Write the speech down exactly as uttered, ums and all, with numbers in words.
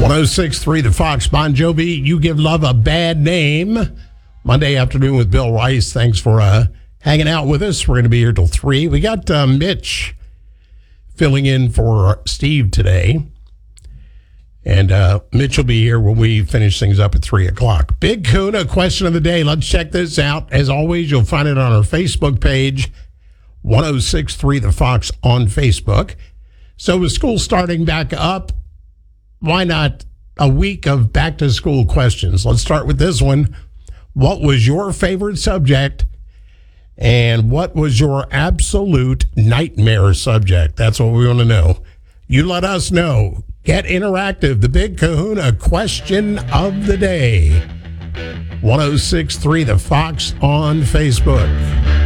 one oh six point three The Fox. Bon Jovi, You Give Love a Bad Name. Monday afternoon with Bill Rice. Thanks for uh, hanging out with us. We're going to be here till three. We got uh, Mitch filling in for Steve today. And uh, Mitch will be here when we finish things up at three o'clock. Big Kahuna question of the day. Let's check this out. As always, you'll find it on our Facebook page, one oh six point three The Fox on Facebook. So with school starting back up, why not a week of back-to-school questions? Let's start with this one. What was your favorite subject, and what was your absolute nightmare subject? That's what we want to know. You let us know. Get interactive. The Big Kahuna question of the day. one oh six point three The Fox on Facebook.